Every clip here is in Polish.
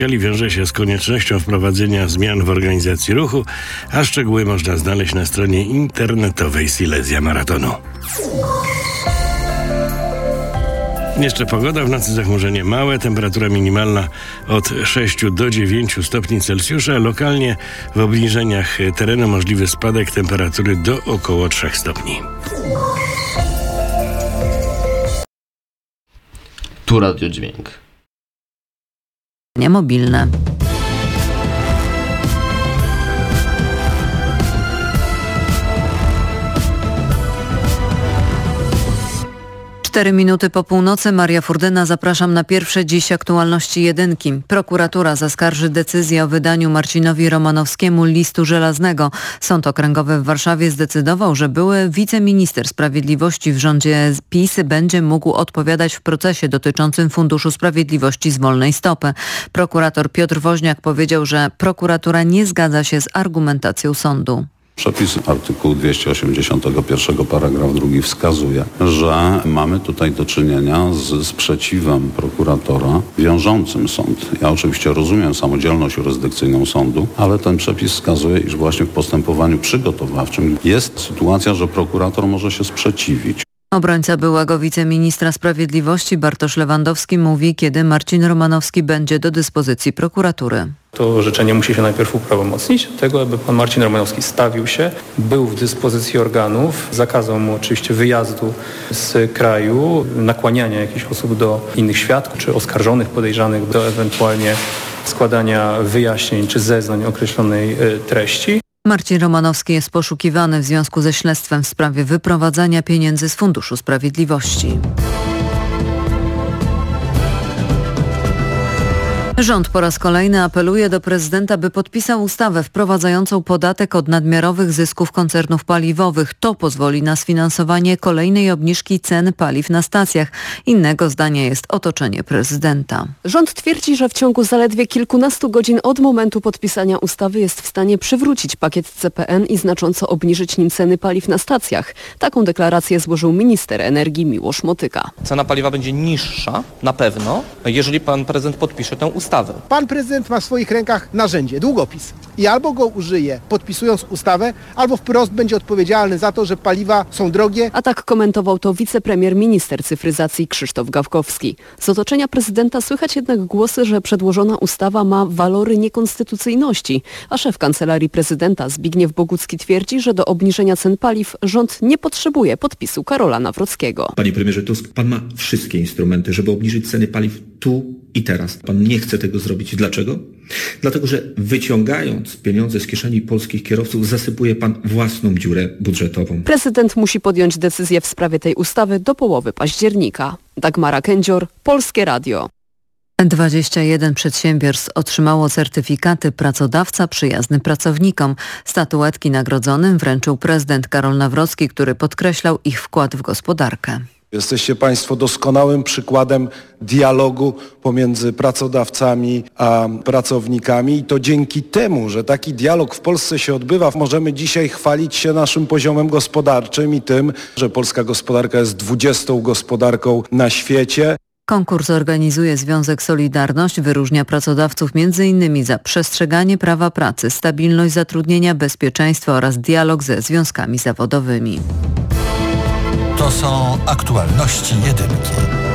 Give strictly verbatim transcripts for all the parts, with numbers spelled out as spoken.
Wiąże się z koniecznością wprowadzenia zmian w organizacji ruchu, a szczegóły można znaleźć na stronie internetowej Silesia Maratonu. Jeszcze pogoda, w nocy zachmurzenie małe, temperatura minimalna od sześciu do dziewięciu stopni Celsjusza, lokalnie w obniżeniach terenu możliwy spadek temperatury do około trzech stopni. Tu radiodźwięk. Mobilne. Cztery minuty po północy. Maria Furdyna, zapraszam na pierwsze dziś aktualności jedynki. Prokuratura zaskarży decyzję o wydaniu Marcinowi Romanowskiemu listu żelaznego. Sąd Okręgowy w Warszawie zdecydował, że były wiceminister sprawiedliwości w rządzie PiS będzie mógł odpowiadać w procesie dotyczącym Funduszu Sprawiedliwości z wolnej stopy. Prokurator Piotr Woźniak powiedział, że prokuratura nie zgadza się z argumentacją sądu. Przepis artykułu dwieście osiemdziesiątego pierwszego paragraf drugi wskazuje, że mamy tutaj do czynienia z sprzeciwem prokuratora wiążącym sąd. Ja oczywiście rozumiem samodzielność jurysdykcyjną sądu, ale ten przepis wskazuje, iż właśnie w postępowaniu przygotowawczym jest sytuacja, że prokurator może się sprzeciwić. Obrońca byłego wiceministra sprawiedliwości Bartosz Lewandowski mówi, kiedy Marcin Romanowski będzie do dyspozycji prokuratury. To orzeczenie musi się najpierw uprawomocnić, tego aby pan Marcin Romanowski stawił się, był w dyspozycji organów, zakazał mu oczywiście wyjazdu z kraju, nakłaniania jakichś osób do innych świadków, czy oskarżonych, podejrzanych do ewentualnie składania wyjaśnień czy zeznań określonej treści. Marcin Romanowski jest poszukiwany w związku ze śledztwem w sprawie wyprowadzania pieniędzy z Funduszu Sprawiedliwości. Rząd po raz kolejny apeluje do prezydenta, by podpisał ustawę wprowadzającą podatek od nadmiarowych zysków koncernów paliwowych. To pozwoli na sfinansowanie kolejnej obniżki cen paliw na stacjach. Innego zdania jest otoczenie prezydenta. Rząd twierdzi, że w ciągu zaledwie kilkunastu godzin od momentu podpisania ustawy jest w stanie przywrócić pakiet C P N i znacząco obniżyć nim ceny paliw na stacjach. Taką deklarację złożył minister energii Miłosz Motyka. Cena paliwa będzie niższa, na pewno, jeżeli pan prezydent podpisze tę ustawę. Pan prezydent ma w swoich rękach narzędzie, długopis. I albo go użyje, podpisując ustawę, albo wprost będzie odpowiedzialny za to, że paliwa są drogie. A tak komentował to wicepremier minister cyfryzacji Krzysztof Gawkowski. Z otoczenia prezydenta słychać jednak głosy, że przedłożona ustawa ma walory niekonstytucyjności, a szef kancelarii prezydenta Zbigniew Bogucki twierdzi, że do obniżenia cen paliw rząd nie potrzebuje podpisu Karola Nawrockiego. Panie premierze Tusk, pan ma wszystkie instrumenty, żeby obniżyć ceny paliw tu i teraz. Pan nie chce tego zrobić. Dlaczego? Dlatego, że wyciągając pieniądze z kieszeni polskich kierowców, zasypuje pan własną dziurę budżetową. Prezydent musi podjąć decyzję w sprawie tej ustawy do połowy października. Dagmara Kędzior, Polskie Radio. dwadzieścia jeden przedsiębiorstw otrzymało certyfikaty pracodawca przyjazny pracownikom. Statuetki nagrodzonym wręczył prezydent Karol Nawrocki, który podkreślał ich wkład w gospodarkę. Jesteście Państwo doskonałym przykładem dialogu pomiędzy pracodawcami a pracownikami i to dzięki temu, że taki dialog w Polsce się odbywa, możemy dzisiaj chwalić się naszym poziomem gospodarczym i tym, że polska gospodarka jest dwudziestą gospodarką na świecie. Konkurs organizuje Związek Solidarność, wyróżnia pracodawców między innymi za przestrzeganie prawa pracy, stabilność zatrudnienia, bezpieczeństwo oraz dialog ze związkami zawodowymi. To są aktualności jedynki.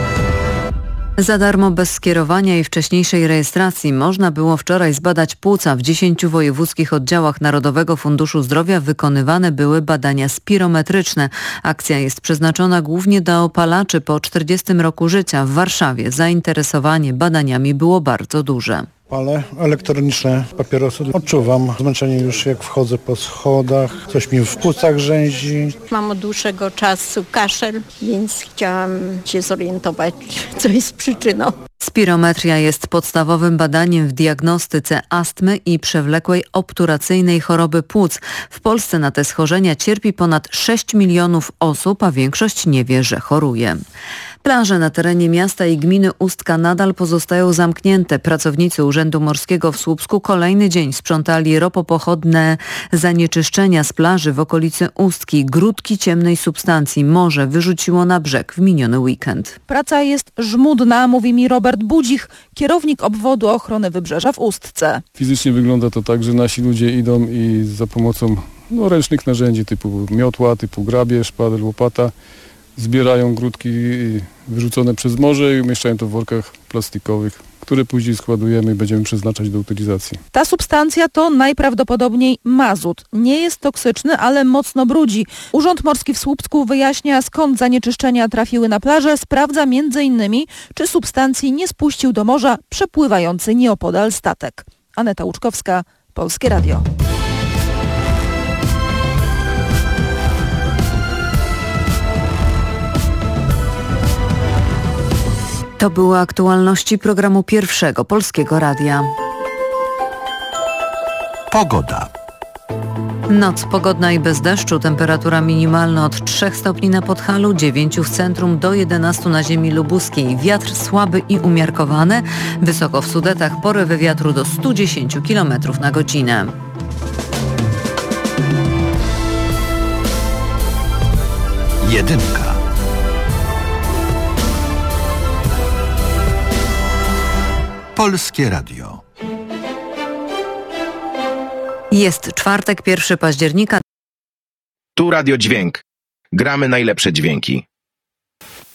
Za darmo, bez skierowania i wcześniejszej rejestracji można było wczoraj zbadać płuca. W dziesięciu wojewódzkich oddziałach Narodowego Funduszu Zdrowia wykonywane były badania spirometryczne. Akcja jest przeznaczona głównie dla opalaczy po czterdziestym roku życia. W Warszawie zainteresowanie badaniami było bardzo duże. Palę elektroniczne papierosy. Odczuwam zmęczenie już jak wchodzę po schodach. Coś mi w płucach rzęzi. Mam od dłuższego czasu kaszel, więc chciałam się zorientować, co jest przyczyną. Spirometria jest podstawowym badaniem w diagnostyce astmy i przewlekłej obturacyjnej choroby płuc. W Polsce na te schorzenia cierpi ponad sześć milionów osób, a większość nie wie, że choruje. Plaże na terenie miasta i gminy Ustka nadal pozostają zamknięte. Pracownicy Urzędu Morskiego w Słupsku kolejny dzień sprzątali ropopochodne zanieczyszczenia z plaży w okolicy Ustki. Grudki ciemnej substancji morze wyrzuciło na brzeg w miniony weekend. Praca jest żmudna, mówi mi Robert Robert Budzich, kierownik obwodu ochrony wybrzeża w Ustce. Fizycznie wygląda to tak, że nasi ludzie idą i za pomocą no, ręcznych narzędzi typu miotła, typu grabie, szpadel, łopata zbierają grudki wyrzucone przez morze i umieszczają to w workach plastikowych, które później składujemy i będziemy przeznaczać do utylizacji. Ta substancja to najprawdopodobniej mazut. Nie jest toksyczny, ale mocno brudzi. Urząd Morski w Słupsku wyjaśnia, skąd zanieczyszczenia trafiły na plażę. Sprawdza między innymi, czy substancji nie spuścił do morza przepływający nieopodal statek. Aneta Łuczkowska, Polskie Radio. To były aktualności programu Pierwszego Polskiego Radia. Pogoda. Noc pogodna i bez deszczu, temperatura minimalna od trzech stopni na Podhalu, dziewięciu w centrum do jedenastu na ziemi lubuskiej. Wiatr słaby i umiarkowany, wysoko w Sudetach porywy wiatru do stu dziesięciu kilometrów na godzinę. Jedynka. Polskie Radio. Jest czwartek, pierwszego października. Tu Radio Dźwięk. Gramy najlepsze dźwięki.